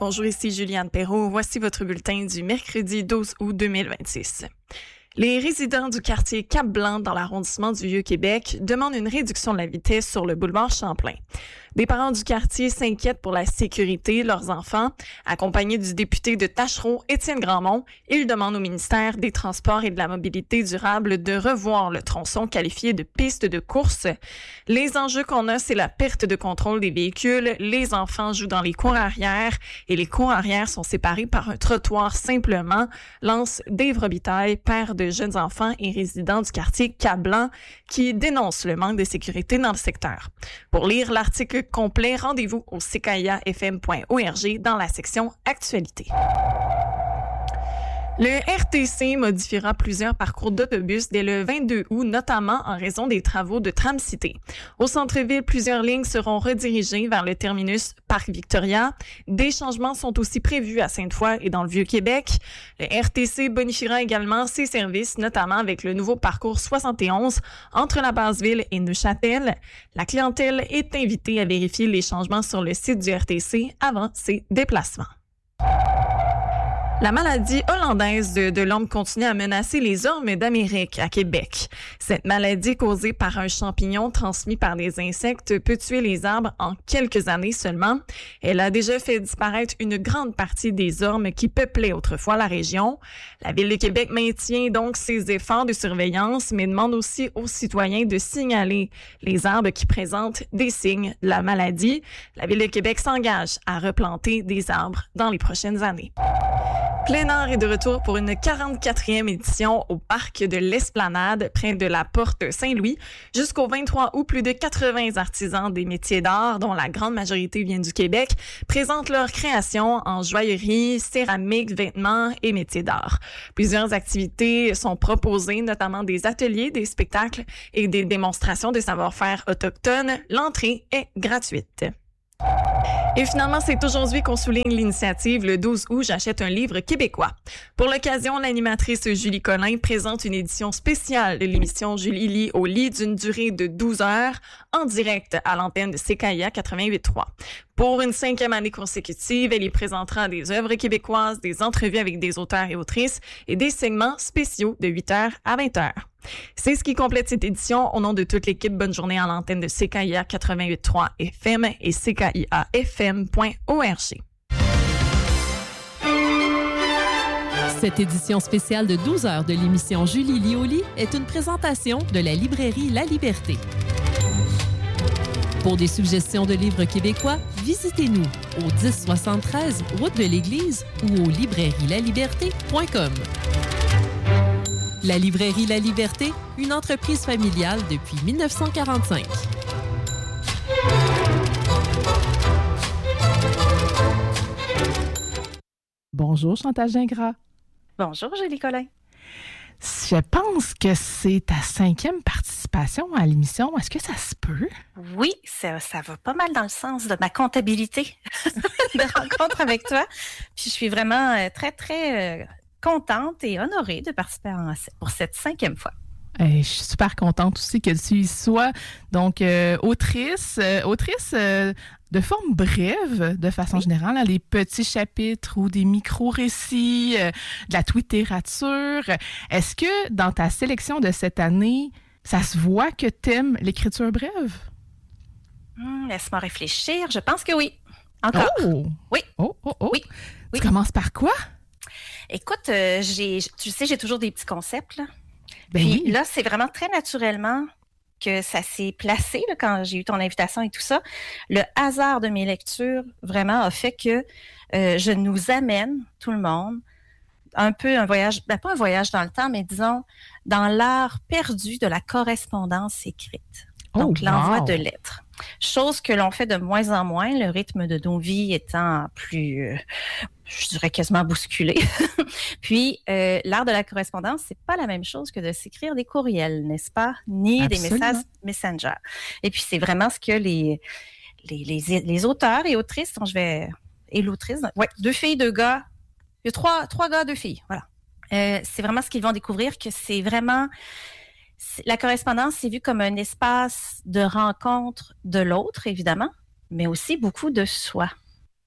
Bonjour, ici Juliane Perrault. Voici votre bulletin du mercredi 12 août 2026. Les résidents du quartier Cap-Blanc dans l'arrondissement du Vieux-Québec demandent une réduction de la vitesse sur le boulevard Champlain. Des parents du quartier s'inquiètent pour la sécurité de leurs enfants. Accompagnés du député de Tachereau, Étienne Grandmont, ils demandent au ministère des Transports et de la Mobilité durable de revoir le tronçon qualifié de piste de course. Les enjeux qu'on a, c'est la perte de contrôle des véhicules. Les enfants jouent dans les cours arrière et les cours arrière sont séparés par un trottoir simplement, lance Dave Robitaille, père de jeunes enfants et résident du quartier Cap-Blanc, qui dénonce le manque de sécurité dans le secteur. Pour lire l'article complet, rendez-vous au ckifm.org dans la section Actualité. Le RTC modifiera plusieurs parcours d'autobus dès le 22 août, notamment en raison des travaux de Tram-Cité. Au centre-ville, plusieurs lignes seront redirigées vers le terminus Parc Victoria. Des changements sont aussi prévus à Sainte-Foy et dans le Vieux-Québec. Le RTC bonifiera également ses services, notamment avec le nouveau parcours 71 entre la Basse-Ville et Neuchâtel. La clientèle est invitée à vérifier les changements sur le site du RTC avant ses déplacements. La maladie hollandaise de l'homme continue à menacer les ormes d'Amérique à Québec. Cette maladie causée par un champignon transmis par des insectes peut tuer les arbres en quelques années seulement. Elle a déjà fait disparaître une grande partie des ormes qui peuplaient autrefois la région. La Ville de Québec maintient donc ses efforts de surveillance, mais demande aussi aux citoyens de signaler les arbres qui présentent des signes de la maladie. La Ville de Québec s'engage à replanter des arbres dans les prochaines années. Plein Air est de retour pour une 44e édition au parc de l'Esplanade, près de la Porte Saint-Louis. Jusqu'au 23 août, plus de 80 artisans des métiers d'art, dont la grande majorité viennent du Québec, présentent leurs créations en joaillerie, céramique, vêtements et métiers d'art. Plusieurs activités sont proposées, notamment des ateliers, des spectacles et des démonstrations de savoir-faire autochtones. L'entrée est gratuite. Et finalement, c'est aujourd'hui qu'on souligne l'initiative. Le 12 août, j'achète un livre québécois. Pour l'occasion, l'animatrice Julie Collin présente une édition spéciale de l'émission Julie lit au lit d'une durée de 12 heures en direct à l'antenne de CKIA 88.3. Pour une 5e année consécutive, elle y présentera des œuvres québécoises, des entrevues avec des auteurs et autrices et des segments spéciaux de 8h à 20h. C'est ce qui complète cette édition. Au nom de toute l'équipe, bonne journée à l'antenne de CKIA 88.3 FM et CKIAFM.org. Cette édition spéciale de 12 heures de l'émission Julie lit au lit est une présentation de la librairie La Liberté. Pour des suggestions de livres québécois, visitez-nous au 1073 route de l'Église ou au librairielaliberté.com. La librairie La Liberté, une entreprise familiale depuis 1945. Bonjour Chantal Gingras. Bonjour Julie Collin. Je pense que c'est ta 5e participation à l'émission. Est-ce que ça se peut? Oui, ça va pas mal dans le sens de ma comptabilité de rencontre avec toi. Puis je suis vraiment très, très contente et honorée de participer pour cette 5e fois. Je suis super contente aussi que tu y sois. Donc, autrice de forme brève, de façon générale, hein, des petits chapitres ou des micro-récits, de la littérature. Est-ce que dans ta sélection de cette année, ça se voit que t'aimes l'écriture brève? Laisse-moi réfléchir. Je pense que oui. Encore. Oh! Oui. Oh! Oui. Tu commences par quoi? Écoute, tu sais, j'ai toujours des petits concepts, là. Ben Puis oui. là, c'est vraiment très naturellement que ça s'est placé là, quand j'ai eu ton invitation et tout ça. Le hasard de mes lectures, vraiment, a fait que je nous amène, tout le monde, un peu un voyage, pas un voyage dans le temps, mais disons, dans l'art perdu de la correspondance écrite. Donc, l'envoi de lettres. Chose que l'on fait de moins en moins, le rythme de nos vies étant plus, je dirais quasiment bousculé. Puis, l'art de la correspondance, c'est pas la même chose que de s'écrire des courriels, n'est-ce pas? Ni Absolument. des messages Messenger. Et puis, c'est vraiment ce que les auteurs et autrices, et l'autrice, ouais, 2 filles, 2 gars, il y a 3 gars, 2 filles, voilà. C'est vraiment ce qu'ils vont découvrir, que c'est vraiment... La correspondance, c'est vu comme un espace de rencontre de l'autre, évidemment, mais aussi beaucoup de soi.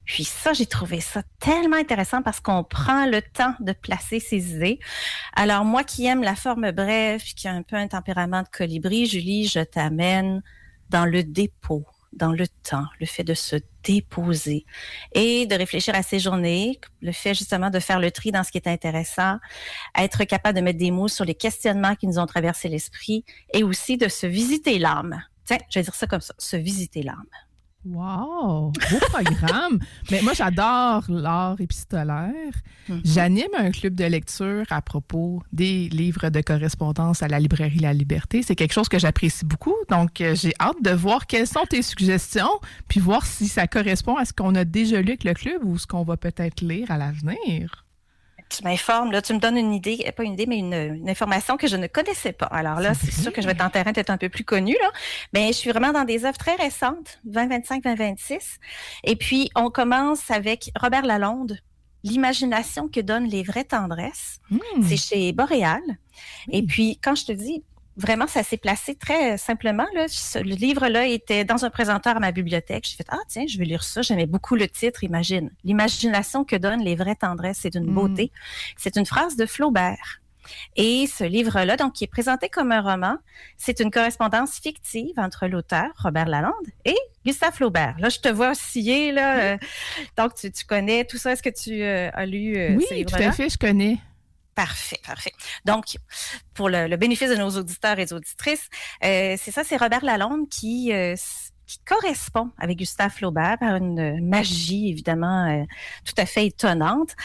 Puis ça, j'ai trouvé ça tellement intéressant parce qu'on prend le temps de placer ses idées. Alors moi qui aime la forme brève, puis qui a un peu un tempérament de colibri, Julie, je t'amène dans le dépôt, dans le temps, le fait de se déposer et de réfléchir à ses journées, le fait justement de faire le tri dans ce qui est intéressant, être capable de mettre des mots sur les questionnements qui nous ont traversé l'esprit et aussi de se visiter l'âme. Tiens, je vais dire ça comme ça, se visiter l'âme. Wow! Beau programme! Mais moi, j'adore l'art épistolaire. J'anime un club de lecture à propos des livres de correspondance à la librairie La Liberté. C'est quelque chose que j'apprécie beaucoup. Donc, j'ai hâte de voir quelles sont tes suggestions, puis voir si ça correspond à ce qu'on a déjà lu avec le club ou ce qu'on va peut-être lire à l'avenir. Tu m'informes, là, tu me donnes une idée, pas une idée, mais une information que je ne connaissais pas. Alors là, c'est sûr que je vais tenter d'être un peu plus connue, là. Mais je suis vraiment dans des œuvres très récentes, 2025, 2026. Et puis, on commence avec Robert Lalonde, L'imagination que donnent les vraies tendresses. C'est chez Boréal. Et puis, quand je te dis, vraiment, ça s'est placé très simplement, là. Le livre-là était dans un présentoir à ma bibliothèque. J'ai fait, tiens, je vais lire ça. J'aimais beaucoup le titre, Imagine. L'imagination que donnent les vraies tendresses, c'est d'une beauté. C'est une phrase de Flaubert. Et ce livre-là, donc, qui est présenté comme un roman, c'est une correspondance fictive entre l'auteur, Robert Lalonde, et Gustave Flaubert. Là, je te vois osciller, là. Donc, tu connais tout ça. Est-ce que tu as lu oui, ce livre-là? Tout à fait, je connais. Parfait. Donc, pour le bénéfice de nos auditeurs et auditrices, c'est ça, c'est Robert Lalonde qui correspond avec Gustave Flaubert par une magie, évidemment, tout à fait étonnante.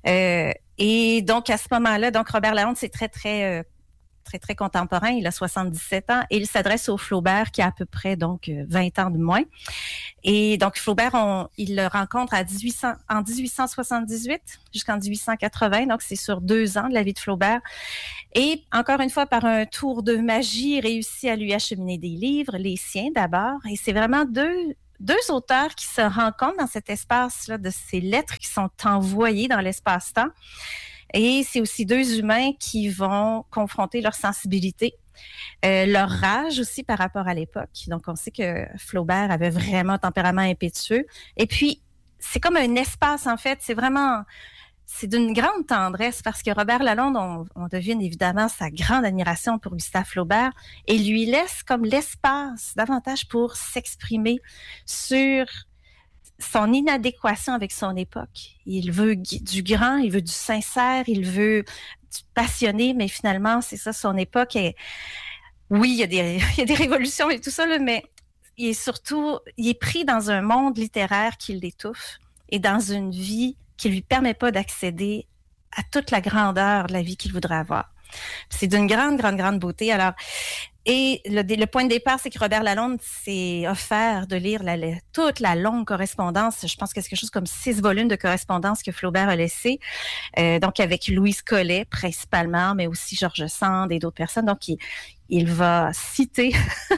Et donc, à ce moment-là, donc Robert Lalonde, c'est très contemporain. Il a 77 ans et il s'adresse au Flaubert qui a à peu près donc 20 ans de moins. Et donc, Flaubert, il le rencontre en 1878 jusqu'en 1880. Donc, c'est sur 2 ans de la vie de Flaubert. Et encore une fois, par un tour de magie, il réussit à lui acheminer des livres, les siens d'abord. Et c'est vraiment deux auteurs qui se rencontrent dans cet espace-là de ces lettres qui sont envoyées dans l'espace-temps. Et c'est aussi 2 humains qui vont confronter leur sensibilité, leur rage aussi par rapport à l'époque. Donc, on sait que Flaubert avait vraiment un tempérament impétueux. Et puis, c'est comme un espace, en fait. C'est d'une grande tendresse parce que Robert Lalonde, on devine évidemment sa grande admiration pour Gustave Flaubert et lui laisse comme l'espace davantage pour s'exprimer sur son inadéquation avec son époque. Il veut du grand, il veut du sincère, il veut du passionné, mais finalement, c'est ça, son époque est... Oui, il y a des révolutions et tout ça, là, mais il est pris dans un monde littéraire qui l'étouffe et dans une vie qui lui permet pas d'accéder à toute la grandeur de la vie qu'il voudrait avoir. C'est d'une grande beauté. Alors, et le point de départ, c'est que Robert Lalonde s'est offert de lire toute la longue correspondance. Je pense que c'est quelque chose comme 6 volumes de correspondance que Flaubert a laissé. Donc, avec Louise Collet, principalement, mais aussi George Sand et d'autres personnes. Donc, il va citer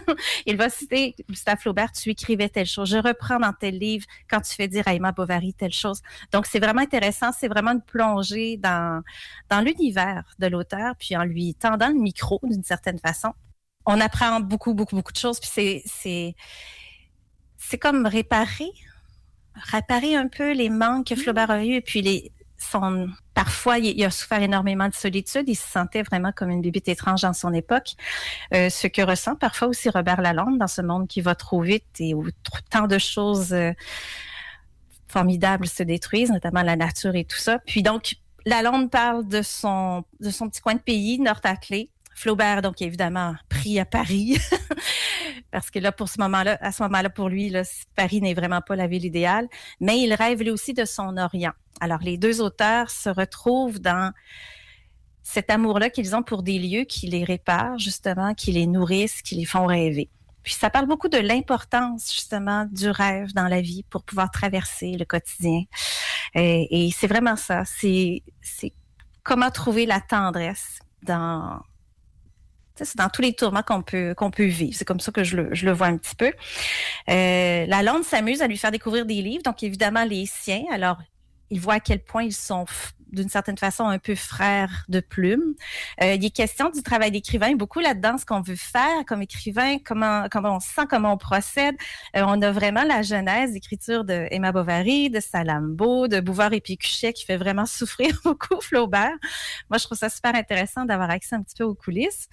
Gustave Flaubert, tu écrivais telle chose. Je reprends dans tel livre quand tu fais dire à Emma Bovary telle chose. Donc, c'est vraiment intéressant. C'est vraiment une plongée dans l'univers de l'auteur, puis en lui tendant le micro d'une certaine façon. On apprend beaucoup de choses, puis c'est comme réparer un peu les manques que Flaubert a eu, et puis parfois, il a souffert énormément de solitude. Il se sentait vraiment comme une bébête étrange dans son époque. Ce que ressent parfois aussi Robert Lalonde dans ce monde qui va trop vite et où tant de choses formidables se détruisent, notamment la nature et tout ça. Puis donc, Lalonde parle de son petit coin de pays, Nord-Aclé. Flaubert, donc, évidemment, pris à Paris. Parce que là, à ce moment-là, pour lui, là, Paris n'est vraiment pas la ville idéale. Mais il rêve lui aussi de son Orient. Alors, les 2 auteurs se retrouvent dans cet amour-là qu'ils ont pour des lieux qui les réparent, justement, qui les nourrissent, qui les font rêver. Puis, ça parle beaucoup de l'importance, justement, du rêve dans la vie pour pouvoir traverser le quotidien. Et c'est vraiment ça. C'est comment trouver la tendresse dans tous les tourments qu'on peut vivre. C'est comme ça que je le vois un petit peu. Lalonde s'amuse à lui faire découvrir des livres, donc évidemment les siens. Alors, il voit à quel point ils sont d'une certaine façon un peu frère de plume. Il est question du travail d'écrivain, beaucoup là-dedans, ce qu'on veut faire comme écrivain, comment on se sent, comment on procède. On a vraiment la genèse d'écriture de Emma Bovary, de Salammbô, de Bouvard et Pécuchet qui fait vraiment souffrir beaucoup Flaubert. Moi, je trouve ça super intéressant d'avoir accès un petit peu aux coulisses.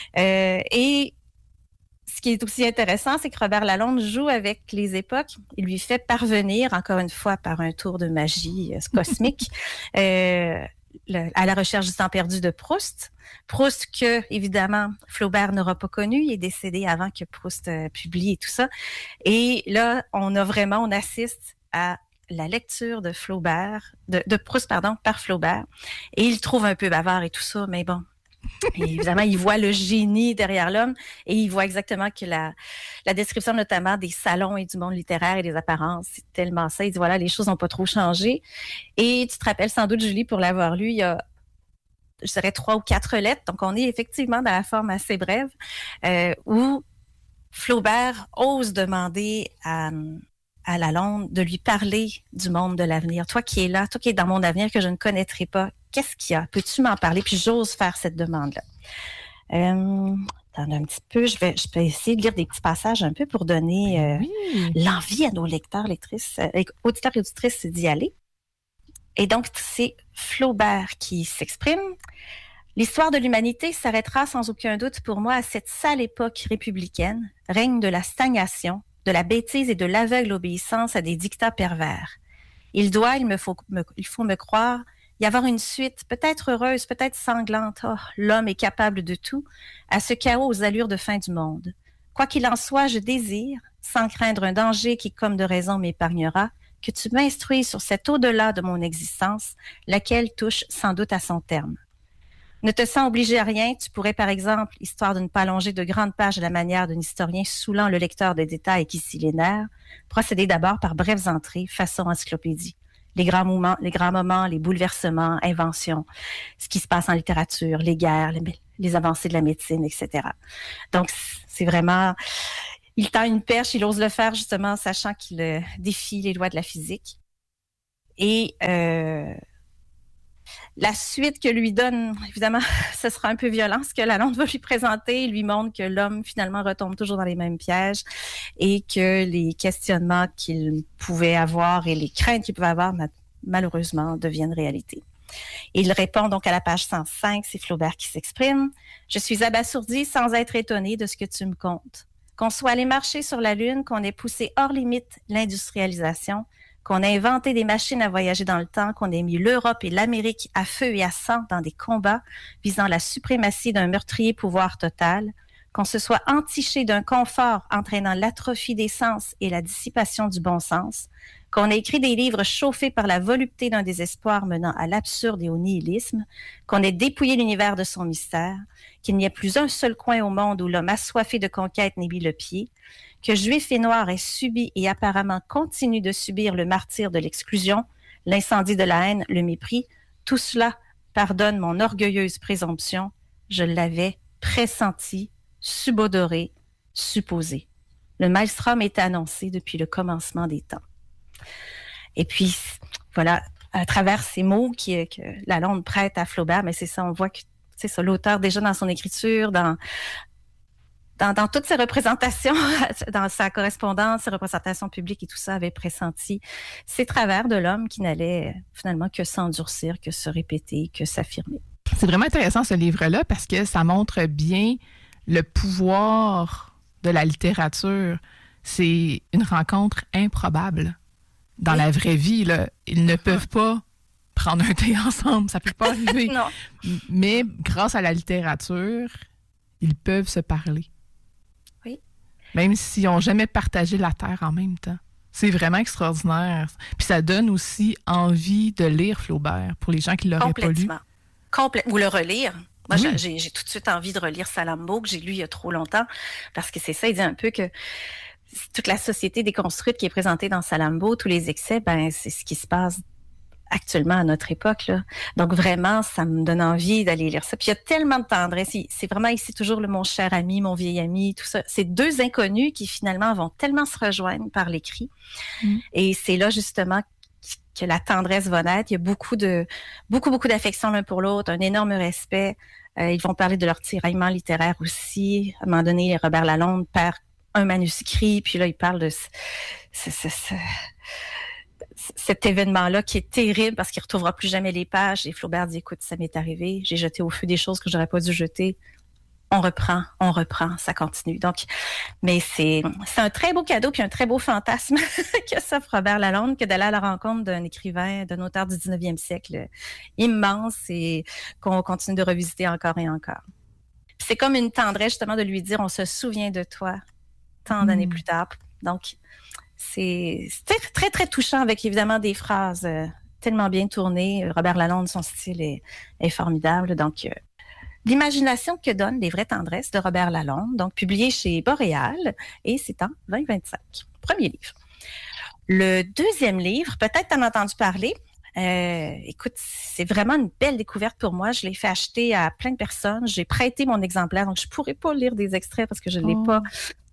Et ce qui est aussi intéressant, c'est que Robert Lalonde joue avec les époques. Il lui fait parvenir, encore une fois, par un tour de magie cosmique, à la recherche du temps perdu de Proust. Proust que, évidemment, Flaubert n'aura pas connu. Il est décédé avant que Proust publie et tout ça. Et là, on assiste à la lecture de Proust, par Flaubert. Et il trouve un peu bavard et tout ça, mais bon. Et évidemment, il voit le génie derrière l'homme et il voit exactement que la description notamment des salons et du monde littéraire et des apparences, c'est tellement ça. Il dit, voilà, les choses n'ont pas trop changé. Et tu te rappelles sans doute, Julie, pour l'avoir lu, il y a, je dirais, 3 ou 4 lettres. Donc, on est effectivement dans la forme assez brève où Flaubert ose demander à Lalonde de lui parler du monde de l'avenir. Toi qui es là, toi qui es dans mon avenir que je ne connaîtrai pas, qu'est-ce qu'il y a? Peux-tu m'en parler? Puis j'ose faire cette demande-là. Attends un petit peu, je vais essayer de lire des petits passages un peu pour donner l'envie à nos lecteurs, lectrices, auditeurs et auditrices d'y aller. Et donc, c'est Flaubert qui s'exprime. L'histoire de l'humanité s'arrêtera sans aucun doute pour moi à cette sale époque républicaine, règne de la stagnation, de la bêtise et de l'aveugle obéissance à des dictats pervers. Il faut me croire, y avoir une suite, peut-être heureuse, peut-être sanglante. Oh, l'homme est capable de tout, à ce chaos aux allures de fin du monde. Quoi qu'il en soit, je désire, sans craindre un danger qui, comme de raison, m'épargnera, que tu m'instruises sur cet au-delà de mon existence, laquelle touche sans doute à son terme. Ne te sens obligé à rien, tu pourrais par exemple, histoire de ne pas allonger de grandes pages à la manière d'un historien saoulant le lecteur de détails qui s'y les nerfs, procéder d'abord par brèves entrées, façon encyclopédie. Les grands moments, les bouleversements, inventions, ce qui se passe en littérature, les guerres, les avancées de la médecine, etc. Donc, c'est vraiment... Il tend une perche, il ose le faire justement, sachant qu'il défie les lois de la physique. Et... la suite que lui donne, évidemment, ce sera un peu violent, ce que Lalonde va lui présenter. Il lui montre que l'homme, finalement, retombe toujours dans les mêmes pièges et que les questionnements qu'il pouvait avoir et les craintes qu'il pouvait avoir, malheureusement, deviennent réalité. Il répond donc à la page 105, c'est Flaubert qui s'exprime. « Je suis abasourdi sans être étonné de ce que tu me contes. Qu'on soit allé marcher sur la Lune, qu'on ait poussé hors limite l'industrialisation, qu'on a inventé des machines à voyager dans le temps, qu'on ait mis l'Europe et l'Amérique à feu et à sang dans des combats visant la suprématie d'un meurtrier pouvoir total, qu'on se soit entiché d'un confort entraînant l'atrophie des sens et la dissipation du bon sens, qu'on ait écrit des livres chauffés par la volupté d'un désespoir menant à l'absurde et au nihilisme, qu'on ait dépouillé l'univers de son mystère, qu'il n'y ait plus un seul coin au monde où l'homme assoiffé de conquête n'ait mis le pied, que Juifs et Noirs aient subi et apparemment continuent de subir le martyre de l'exclusion, l'incendie de la haine, le mépris, tout cela, pardonne mon orgueilleuse présomption, je l'avais pressenti, subodoré, supposé. Le maelstrom est annoncé depuis le commencement des temps. Et puis, voilà, à travers ces mots que Lalonde prête à Flaubert, mais c'est ça, on voit que c'est ça, l'auteur déjà dans son écriture, dans toutes ses représentations, dans sa correspondance, ses représentations publiques et tout ça, avait pressenti ces travers de l'homme qui n'allait finalement que s'endurcir, que se répéter, que s'affirmer. C'est vraiment intéressant ce livre-là parce que ça montre bien le pouvoir de la littérature. C'est une rencontre improbable. Dans la vraie vie, là, ils ne peuvent pas prendre un thé ensemble, ça ne peut pas arriver. Non. Mais grâce à la littérature, ils peuvent se parler. Oui. Même s'ils n'ont jamais partagé la terre en même temps. C'est vraiment extraordinaire. Puis ça donne aussi envie de lire Flaubert pour les gens qui ne l'auraient pas lu. Ou le relire. Moi, oui. j'ai tout de suite envie de relire Salammbô, que j'ai lu il y a trop longtemps, parce que c'est ça, il dit un peu que toute la société déconstruite qui est présentée dans Salammbô, tous les excès, ben c'est ce qui se passe actuellement à notre époque, là. Donc vraiment, ça me donne envie d'aller lire ça. Puis il y a tellement de tendresse. C'est vraiment ici toujours mon cher ami, mon vieil ami, tout ça. C'est deux inconnus qui finalement vont tellement se rejoindre par l'écrit. Et c'est là justement que la tendresse va naître. Il y a beaucoup d'affection l'un pour l'autre, un énorme respect. Ils vont parler de leur tiraillement littéraire aussi. À un moment donné, Robert Lalonde perd un manuscrit, puis là, il parle de cet événement-là qui est terrible parce qu'il ne retrouvera plus jamais les pages. Et Flaubert dit, écoute, ça m'est arrivé, j'ai jeté au feu des choses que j'aurais pas dû jeter. On reprend, ça continue. Donc, mais c'est un très beau cadeau puis un très beau fantasme que s'offre Robert Lalonde que d'aller à la rencontre d'un écrivain, d'un auteur du 19e siècle immense et qu'on continue de revisiter encore et encore. Puis c'est comme une tendresse justement de lui dire on se souvient de toi tant d'années plus tard. Donc, c'est très, très touchant avec évidemment des phrases tellement bien tournées. Robert Lalonde, son style est formidable. Donc, l'imagination que donnent les vraies tendresses de Robert Lalonde, donc publié chez Boréal, et c'est en 2025. Premier livre. Le deuxième livre, peut-être t'en as entendu parler. Écoute, c'est vraiment une belle découverte pour moi. Je l'ai fait acheter à plein de personnes. J'ai prêté mon exemplaire, donc je pourrais pas lire des extraits parce que je l'ai pas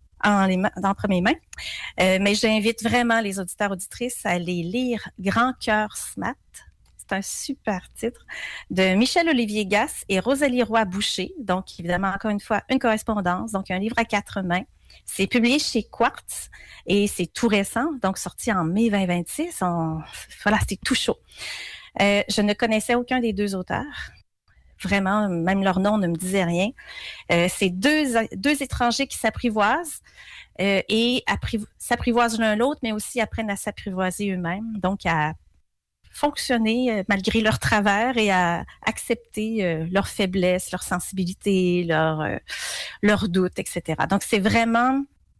dans première main. Mais j'invite vraiment les auditeurs auditrices à aller lire Grand cœur Smat. C'est un super titre de Michel-Olivier Gasse et Rosalie Roy-Boucher. Donc, évidemment, encore une fois, une correspondance. Donc, un livre à 4 mains. C'est publié chez Quartz et c'est tout récent, donc sorti en mai 2026. Voilà, c'est tout chaud. Je ne connaissais aucun des deux auteurs. Vraiment, même leur nom ne me disait rien. C'est deux étrangers qui s'apprivoisent et s'apprivoisent l'un l'autre, mais aussi apprennent à s'apprivoiser eux-mêmes. Donc, à fonctionner malgré leurs travers et à accepter leurs faiblesses, leurs sensibilités, leurs doutes, etc. Donc, c'est vraiment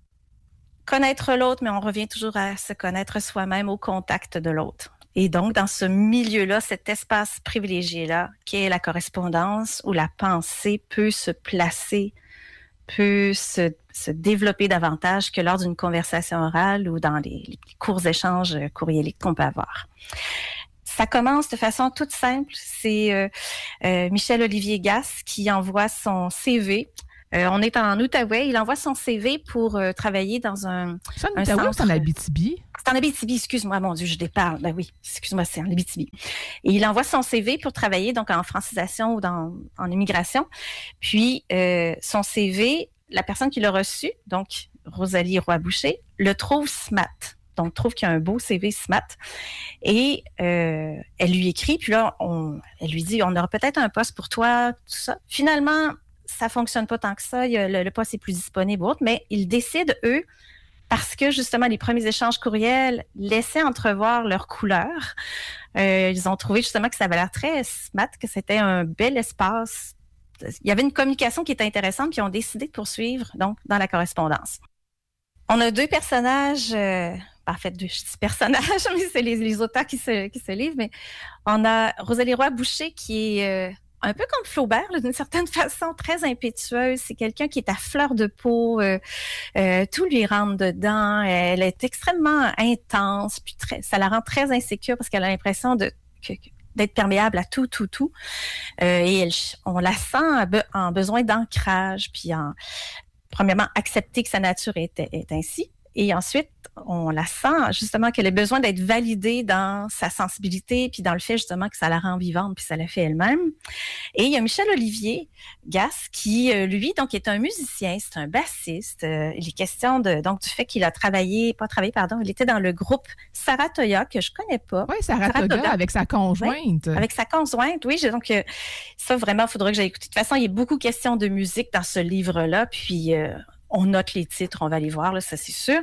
connaître l'autre, mais on revient toujours à se connaître soi-même au contact de l'autre. Et donc, dans ce milieu-là, cet espace privilégié-là, qui est la correspondance, où la pensée peut se placer, peut se développer davantage que lors d'une conversation orale ou dans les courts échanges courrieliques qu'on peut avoir. Ça commence de façon toute simple. C'est Michel-Olivier Gasse qui envoie son CV. On est en Outaouais. Il envoie son CV pour travailler dans un Outaouais ou c'est en Abitibi? C'est en Abitibi, excuse-moi, mon Dieu, je déparle. Ben oui, excuse-moi, c'est en Abitibi. Et il envoie son CV pour travailler donc en francisation ou en immigration. Puis, son CV, la personne qui l'a reçu, donc Rosalie Roy-Boucher, le trouve smart. Donc, trouve qu'il y a un beau CV SMAT. Et elle lui écrit, puis là, elle lui dit, on aura peut-être un poste pour toi, tout ça. Finalement, ça fonctionne pas tant que ça. Le poste est plus disponible, mais ils décident, eux, parce que justement, les premiers échanges courriels laissaient entrevoir leur couleur. Ils ont trouvé justement que ça avait l'air très SMAT, que c'était un bel espace. Il y avait une communication qui était intéressante, puis ils ont décidé de poursuivre, donc, dans la correspondance. On a deux personnages... en fait, deux personnages, mais c'est les auteurs qui se livrent. Mais on a Rosalie Roy-Boucher qui est un peu comme Flaubert, là, d'une certaine façon, très impétueuse. C'est quelqu'un qui est à fleur de peau. Tout lui rentre dedans. Elle est extrêmement intense. Puis ça la rend très insécure parce qu'elle a l'impression d'être perméable à tout. Et on la sent en besoin d'ancrage. Puis premièrement, accepter que sa nature est ainsi. Et ensuite, on la sent justement qu'elle a besoin d'être validée dans sa sensibilité, puis dans le fait justement que ça la rend vivante, puis ça la fait elle-même. Et il y a Michel-Olivier Gasse qui, lui, donc est un musicien, c'est un bassiste. Il est question du fait qu'il a il était dans le groupe Saratoga, que je connais pas. Oui, Saratoga, avec sa conjointe. Oui, avec sa conjointe, oui. Donc, ça, vraiment, il faudra que j'aille écouter. De toute façon, il y a beaucoup de questions de musique dans ce livre-là, puis... on note les titres, on va aller voir, là, ça c'est sûr.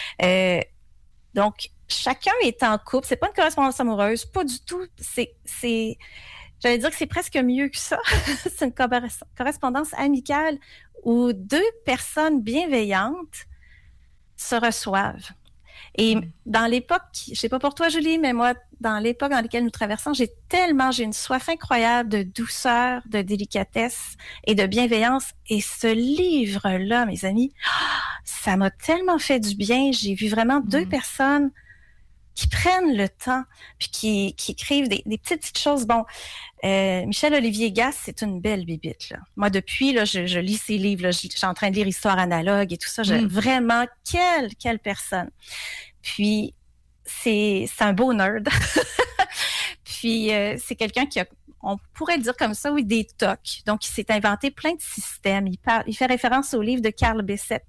Donc, chacun est en couple. C'est pas une correspondance amoureuse, pas du tout. J'allais dire que c'est presque mieux que ça. C'est une correspondance amicale où deux personnes bienveillantes se reçoivent. Et dans l'époque, je sais pas pour toi, Julie, mais moi, dans l'époque dans laquelle nous traversons, j'ai une soif incroyable de douceur, de délicatesse et de bienveillance. Et ce livre-là, mes amis, ça m'a tellement fait du bien. J'ai vu vraiment deux personnes qui prennent le temps puis qui écrivent des petites choses. Bon, Michel-Olivier Gasse, c'est une belle bibite, là. Moi, depuis, là, je lis ses livres, là, je suis en train de lire Histoire analogue et tout ça. Vraiment, quelle personne. Puis, c'est un beau nerd. Puis, c'est quelqu'un on pourrait le dire comme ça, oui, des tocs. Donc, il s'est inventé plein de systèmes. Il fait référence au livre de Carl Bessette.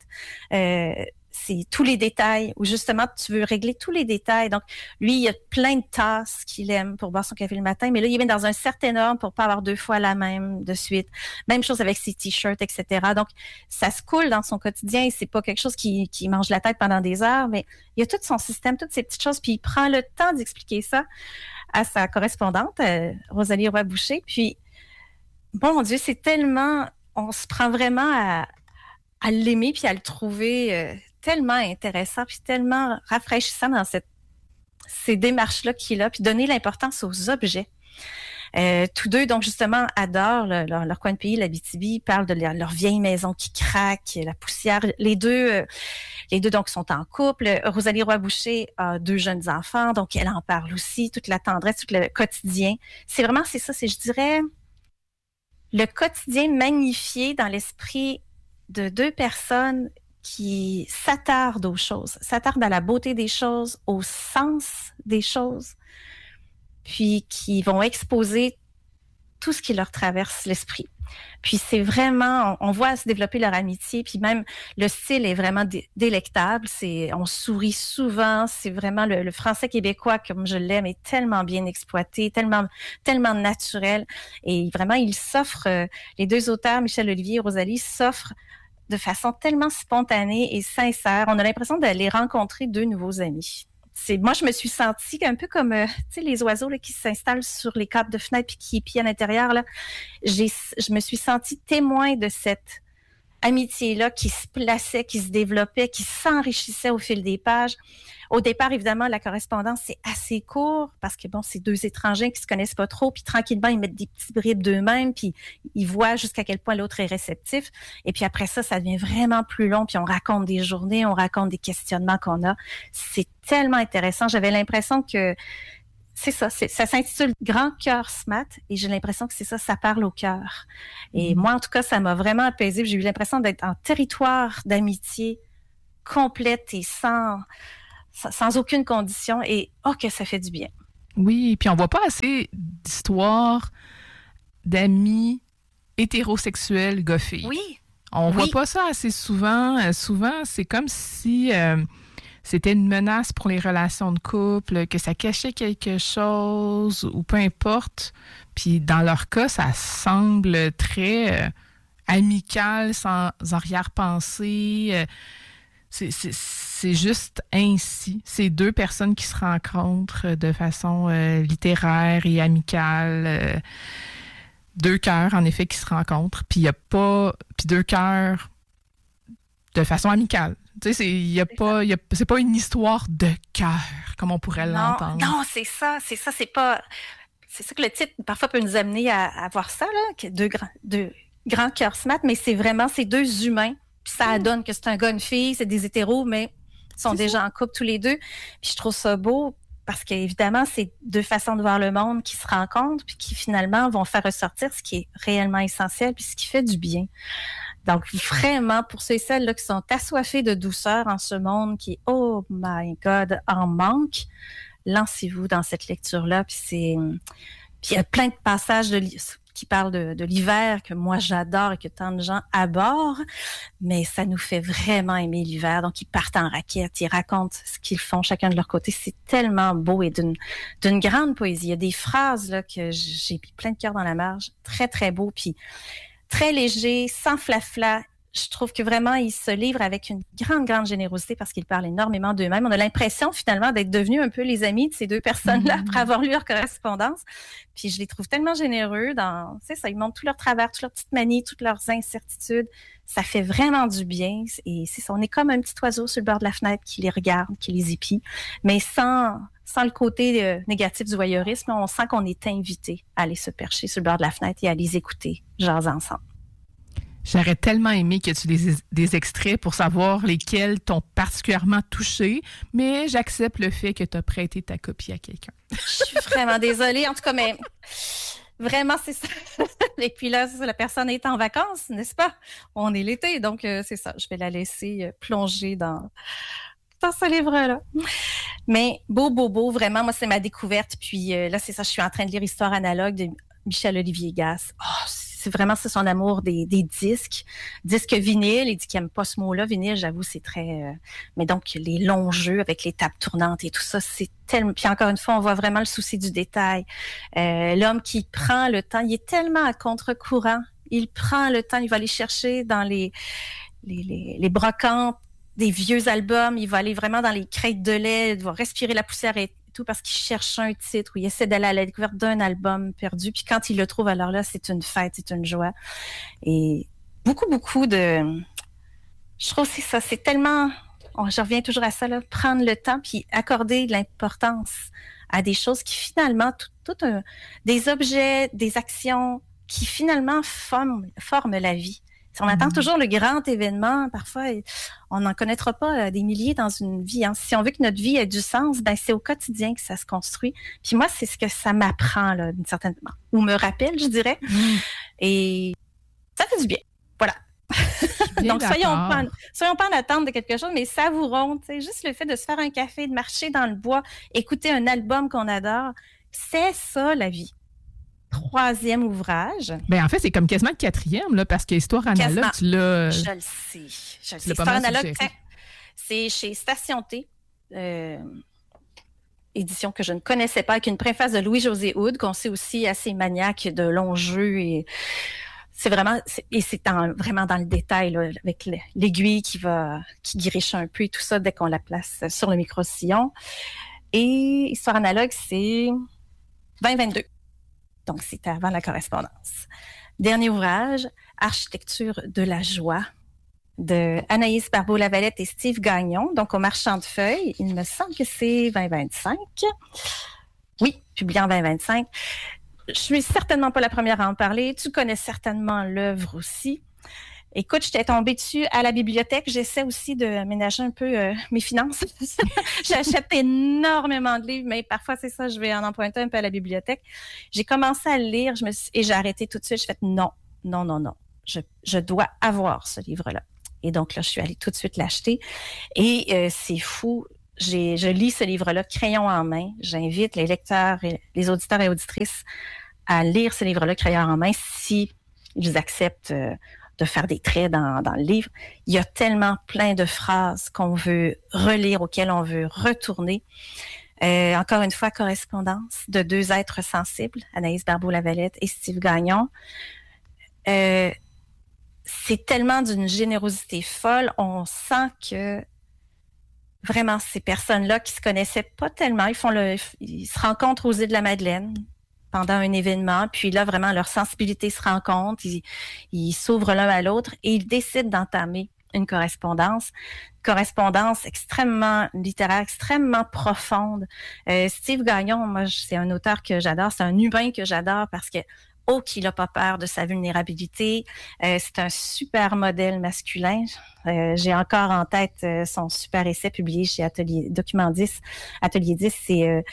C'est tous les détails, où justement, tu veux régler tous les détails. Donc, lui, il y a plein de tasses qu'il aime pour boire son café le matin, mais là, il est dans un certain ordre pour pas avoir 2 fois la même de suite. Même chose avec ses t-shirts, etc. Donc, ça se coule dans son quotidien et c'est pas quelque chose qui mange la tête pendant des heures, mais il y a tout son système, toutes ces petites choses, puis il prend le temps d'expliquer ça à sa correspondante, Rosalie Roy-Boucher. Puis, bon Dieu, c'est tellement... On se prend vraiment à l'aimer puis à le trouver tellement intéressant puis tellement rafraîchissant dans ces démarches-là qu'il a, puis donner l'importance aux objets. Tous deux, donc, justement, adorent leur coin de pays, l'Abitibi. Ils parlent de leur vieille maison qui craque, la poussière. Les deux, donc, sont en couple. Rosalie Roy-Boucher a 2 jeunes enfants, donc elle en parle aussi, toute la tendresse, tout le quotidien. C'est ça, je dirais, le quotidien magnifié dans l'esprit de 2 personnes qui s'attardent aux choses, s'attardent à la beauté des choses, au sens des choses, puis qui vont exposer tout ce qui leur traverse l'esprit. Puis c'est vraiment, on voit se développer leur amitié, puis même le style est vraiment délectable. On sourit souvent, c'est vraiment le français québécois comme je l'aime est tellement bien exploité, tellement naturel. Et vraiment, ils s'offrent, les 2 auteurs, Michel Olivier et Rosalie, s'offrent de façon tellement spontanée et sincère. On a l'impression d'aller rencontrer 2 nouveaux amis. Moi, je me suis sentie un peu comme, les oiseaux là, qui s'installent sur les cadres de fenêtre puis qui épient à l'intérieur. Là. Je me suis sentie témoin de cette amitié-là qui se plaçait, qui se développait, qui s'enrichissait au fil des pages. Au départ, évidemment, la correspondance, c'est assez court parce que, bon, c'est 2 étrangers qui se connaissent pas trop, puis tranquillement, ils mettent des petits bribes d'eux-mêmes, puis ils voient jusqu'à quel point l'autre est réceptif. Et puis après ça devient vraiment plus long, puis on raconte des journées, on raconte des questionnements qu'on a. C'est tellement intéressant. J'avais l'impression que c'est ça s'intitule Grand cœur SMAT et j'ai l'impression que c'est ça parle au cœur. Et moi, en tout cas, ça m'a vraiment apaisée. J'ai eu l'impression d'être en territoire d'amitié complète et sans aucune condition et que ça fait du bien. Oui, puis on voit pas assez d'histoires d'amis hétérosexuels goffés. Oui. On voit pas ça assez souvent. Souvent, c'est comme si c'était une menace pour les relations de couple, que ça cachait quelque chose ou peu importe. Puis dans leur cas, ça semble très amical, sans arrière-pensée. C'est juste ainsi. C'est 2 personnes qui se rencontrent de façon littéraire et amicale. 2 cœurs, en effet, qui se rencontrent. Puis il y a pas... Puis 2 cœurs de façon amicale. Tu sais, c'est pas une histoire de cœur, comme on pourrait l'entendre. Non, c'est ça. C'est ça que le titre, parfois, peut nous amener à voir ça, là, deux grands cœurs SMAT, mais c'est vraiment ces 2 humains. Puis ça donne que c'est un gars, une fille, c'est des hétéros, mais ils sont déjà en couple tous les 2. Puis je trouve ça beau parce qu'évidemment, c'est 2 façons de voir le monde qui se rencontrent puis qui finalement vont faire ressortir ce qui est réellement essentiel puis ce qui fait du bien. Donc vraiment, pour ceux et celles là, qui sont assoiffés de douceur en ce monde qui, oh my God, en manque, lancez-vous dans cette lecture-là. Puis il y a plein de passages qui parle de l'hiver que moi j'adore et que tant de gens abhorrent, mais ça nous fait vraiment aimer l'hiver. Donc ils partent en raquette, ils racontent ce qu'ils font chacun de leur côté. C'est tellement beau et d'une grande poésie. Il y a des phrases là que j'ai mis plein de cœur dans la marge, très très beau, puis très léger, sans flafla. Je trouve que vraiment, ils se livrent avec une grande générosité parce qu'ils parlent énormément d'eux-mêmes. On a l'impression finalement d'être devenus un peu les amis de ces 2 personnes-là après avoir lu leur correspondance. Puis je les trouve tellement généreux ils montrent tout leur travers, toutes leurs petites manies, toutes leurs incertitudes. Ça fait vraiment du bien. Et c'est ça, on est comme un petit oiseau sur le bord de la fenêtre qui les regarde, qui les épie, mais sans le côté négatif du voyeurisme. On sent qu'on est invité à aller se percher sur le bord de la fenêtre et à les écouter, jaser ensemble. J'aurais tellement aimé que tu lises des extraits pour savoir lesquels t'ont particulièrement touché, mais j'accepte le fait que tu as prêté ta copie à quelqu'un. Je suis vraiment désolée. En tout cas, mais vraiment, c'est ça. Et puis là, la personne est en vacances, n'est-ce pas? On est l'été, donc c'est ça. Je vais la laisser plonger dans dans ce livre-là. Mais beau, vraiment, moi, c'est ma découverte. Puis là, c'est ça, je suis en train de lire Histoire analogue de Michel-Olivier Gasse. Oh, c'est son amour des disques vinyles. Il dit qu'il n'aime pas ce mot-là. Vinyle, j'avoue, c'est très... Mais donc, les longs jeux avec les tables tournantes et tout ça, c'est tellement... Puis encore une fois, on voit vraiment le souci du détail. L'homme qui prend le temps, il est tellement à contre-courant. Il prend le temps, il va aller chercher dans les brocantes des vieux albums. Il va aller vraiment dans les crêtes de lait, il va respirer la poussière et tout parce qu'il cherche un titre ou il essaie d'aller à la découverte d'un album perdu. Puis quand il le trouve, alors là, c'est une fête, c'est une joie. Et beaucoup de... Je trouve que c'est ça, c'est tellement... je reviens toujours à ça, là, prendre le temps puis accorder de l'importance à des choses qui finalement, des objets, des actions qui finalement forment la vie. Si on attend toujours le grand événement, parfois, on n'en connaîtra pas des milliers dans une vie. Hein. Si on veut que notre vie ait du sens, ben c'est au quotidien que ça se construit. Puis moi, c'est ce que ça m'apprend, là, d'une certaine manière, ou me rappelle, je dirais. Et ça fait du bien. Voilà. Donc, soyons pas en attente de quelque chose, mais savourons. Juste le fait de se faire un café, de marcher dans le bois, écouter un album qu'on adore, c'est ça, la vie. 3e ouvrage. En fait, c'est comme quasiment le 4e, là, parce que Histoire analogue, tu l'as... Je le sais. Histoire analogue, c'est chez Station T, édition que je ne connaissais pas, avec une préface de Louis-José Houd, qu'on sait aussi assez maniaque de longs jeux. Et c'est vraiment... vraiment dans le détail, là, avec l'aiguille qui griche un peu et tout ça dès qu'on la place sur le micro-sillon. Et Histoire analogue, c'est 2022. Donc, c'était avant la correspondance. Dernier ouvrage, Architecture de la joie, de Anaïs Barbeau-Lavalette et Steve Gagnon, donc au Marchand de Feuilles. Il me semble que c'est 2025. Oui, publié en 2025. Je suis certainement pas la première à en parler. Tu connais certainement l'œuvre aussi. Écoute, j'étais tombée dessus à la bibliothèque. J'essaie aussi de ménager un peu mes finances. J'achète énormément de livres, mais parfois, c'est ça, je vais en emprunter un peu à la bibliothèque. J'ai commencé à le lire et j'ai arrêté tout de suite. J'ai fait non. Je dois avoir ce livre-là. Et donc là, je suis allée tout de suite l'acheter. Et c'est fou. Je lis ce livre-là, crayon en main. J'invite les lecteurs, les auditeurs et auditrices à lire ce livre-là, crayon en main, si ils acceptent de faire des traits dans le livre. Il y a tellement plein de phrases qu'on veut relire, auxquelles on veut retourner. Encore une fois, correspondance de 2 êtres sensibles, Anaïs Barbeau-Lavalette et Steve Gagnon. C'est tellement d'une générosité folle. On sent que vraiment ces personnes-là qui se connaissaient pas tellement, ils se rencontrent aux îles de la Madeleine pendant un événement, puis là, vraiment, leur sensibilité se rencontre, ils s'ouvrent l'un à l'autre et ils décident d'entamer une correspondance extrêmement littéraire, extrêmement profonde. Steve Gagnon, moi, c'est un auteur que j'adore, c'est un humain que j'adore parce que qu'il n'a pas peur de sa vulnérabilité. C'est un super modèle masculin. J'ai encore en tête son super essai publié chez Document 10. Atelier 10, c'est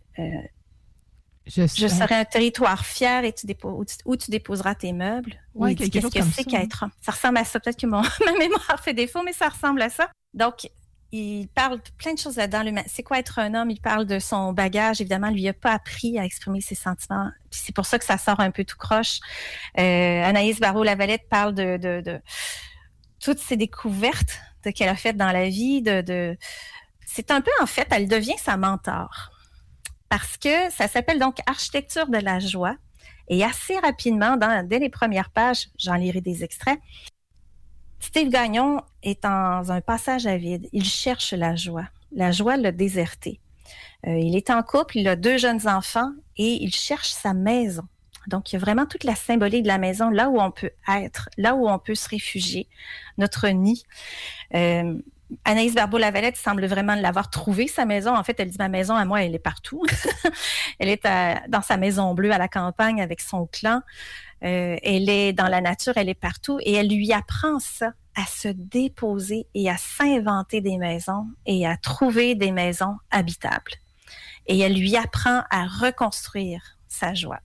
Je serai un territoire fier et où tu déposeras tes meubles. Oui, qu'est-ce que c'est qu'être homme? Ça ressemble à ça. Peut-être que ma mémoire fait défaut, mais ça ressemble à ça. Donc, il parle de plein de choses là-dedans. C'est quoi être un homme? Il parle de son bagage. Évidemment, lui, il n'a pas appris à exprimer ses sentiments. Puis c'est pour ça que ça sort un peu tout croche. Anaïs Barbeau-Lavalette parle de toutes ses découvertes qu'elle a faites dans la vie. C'est un peu, en fait, elle devient sa mentor. Parce que ça s'appelle donc Architecture de la joie. Et assez rapidement, dès les premières pages, j'en lirai des extraits, Steve Gagnon est dans un passage à vide. Il cherche la joie. La joie l'a déserté. Il est en couple, il a 2 jeunes enfants et il cherche sa maison. Donc, il y a vraiment toute la symbolique de la maison, là où on peut être, là où on peut se réfugier, notre nid. Anaïs Barbeau-Lavalette semble vraiment l'avoir trouvé, sa maison. En fait, elle dit « Ma maison, à moi, elle est partout. » Elle est dans sa maison bleue à la campagne avec son clan. Elle est dans la nature, elle est partout. Et elle lui apprend ça, à se déposer et à s'inventer des maisons et à trouver des maisons habitables. Et elle lui apprend à reconstruire sa joie.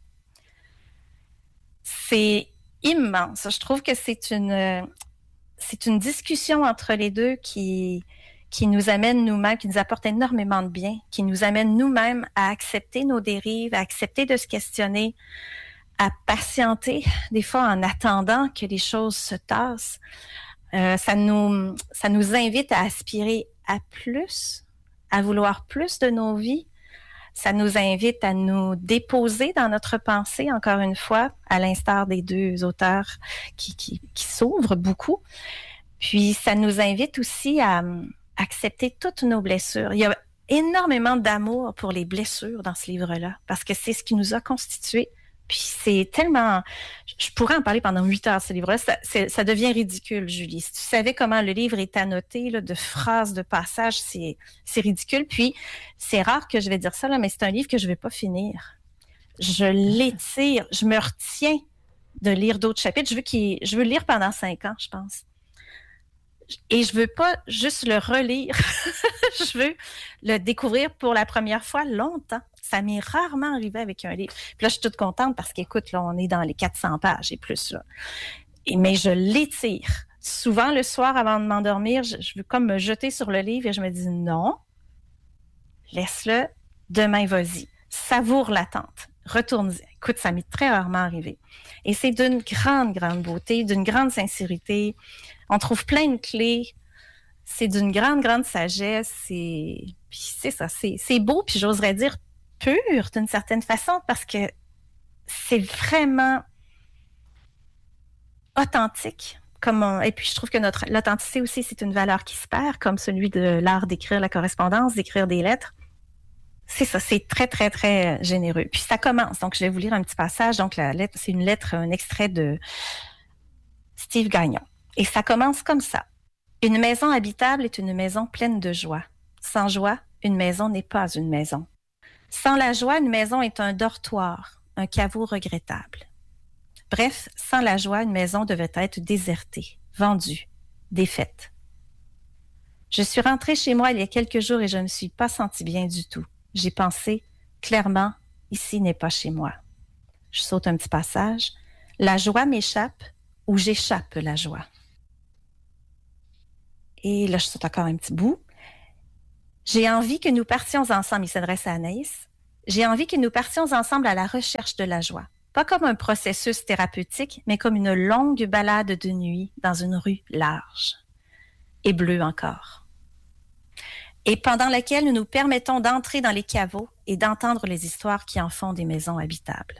C'est immense. Je trouve que c'est une discussion entre les deux qui qui nous amène nous-mêmes, qui nous apporte énormément de bien, qui nous amène nous-mêmes à accepter nos dérives, à accepter de se questionner, à patienter, des fois en attendant que les choses se tassent. Ça nous invite à aspirer à plus, à vouloir plus de nos vies. Ça nous invite à nous déposer dans notre pensée, encore une fois, à l'instar des deux auteurs qui s'ouvrent beaucoup. Puis, ça nous invite aussi à accepter toutes nos blessures. Il y a énormément d'amour pour les blessures dans ce livre-là, parce que c'est ce qui nous a constitués. Puis c'est tellement... Je pourrais en parler pendant 8 heures, ce livre-là. Ça devient ridicule, Julie. Si tu savais comment le livre est annoté, là, de phrases, de passages, c'est ridicule. Puis, c'est rare que je vais dire ça, là, mais c'est un livre que je ne vais pas finir. Je l'étire. Je me retiens de lire d'autres chapitres. Je veux le lire pendant 5 ans, je pense. Et je veux pas juste le relire. Je veux le découvrir pour la première fois longtemps. Ça m'est rarement arrivé avec un livre. Puis là, je suis toute contente parce qu'écoute, là, on est dans les 400 pages et plus, là. Mais je l'étire. Souvent, le soir, avant de m'endormir, je veux comme me jeter sur le livre et je me dis non, laisse-le, demain, vas-y. Savoure l'attente. Retourne-y. Écoute, ça m'est très rarement arrivé. Et c'est d'une grande, grande beauté, d'une grande sincérité. On trouve plein de clés. C'est d'une grande, grande sagesse. Puis c'est ça, c'est beau, puis j'oserais dire pur d'une certaine façon, parce que c'est vraiment authentique. Et puis je trouve que l'authenticité aussi, c'est une valeur qui se perd, comme celui de l'art d'écrire la correspondance, d'écrire des lettres. C'est ça, c'est très, très, très généreux. Puis ça commence, donc je vais vous lire un petit passage. Donc la lettre, c'est une lettre, un extrait de Steve Gagnon. Et ça commence comme ça. Une maison habitable est une maison pleine de joie. Sans joie, une maison n'est pas une maison. Sans la joie, une maison est un dortoir, un caveau regrettable. Bref, sans la joie, une maison devait être désertée, vendue, défaite. Je suis rentrée chez moi il y a quelques jours et je ne me suis pas sentie bien du tout. J'ai pensé, clairement, ici n'est pas chez moi. Je saute un petit passage. La joie m'échappe ou j'échappe la joie. Et là, je saute encore un petit bout. J'ai envie que nous partions ensemble, il s'adresse à Anaïs, j'ai envie que nous partions ensemble à la recherche de la joie. Pas comme un processus thérapeutique, mais comme une longue balade de nuit dans une rue large et bleue encore. Et pendant laquelle nous nous permettons d'entrer dans les caveaux et d'entendre les histoires qui en font des maisons habitables.